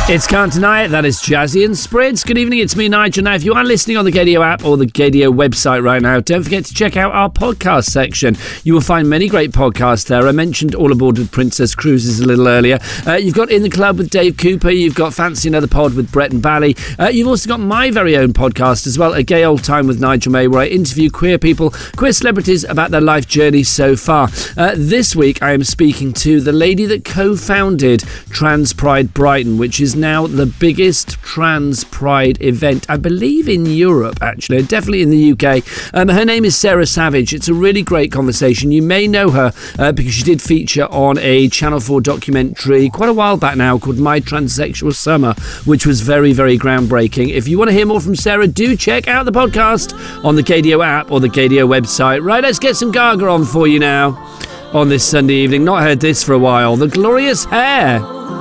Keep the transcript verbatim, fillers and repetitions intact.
It's Can't Deny It. That is Jazzy and Sprids. Good evening, it's me, Nigel. Now, if you are listening on the Gadio app or the Gadio website right now, don't forget to check out our podcast section. You will find many great podcasts there. I mentioned All Aboard with Princess Cruises a little earlier. Uh, you've got In the Club with Dave Cooper. You've got Fancy Another Pod with Brett and Bally. Uh, you've also got my very own podcast as well, A Gay Old Time with Nigel May, where I interview queer people, queer celebrities about their life journey so far. Uh, this week, I am speaking to the lady that co-founded Trans Pride Brighton, which is now the biggest trans pride event, I believe, in Europe, actually, definitely in the U K. Um, her name is Sarah Savage. It's a really great conversation. You may know her uh, because she did feature on a Channel four documentary quite a while back now called My Transsexual Summer, which was very, very groundbreaking. If you want to hear more from Sarah, do check out the podcast on the Gadio app or the Gadio website. Right, let's get some Gaga on for you now on this Sunday evening. Not heard this for a while. The Glorious Hair.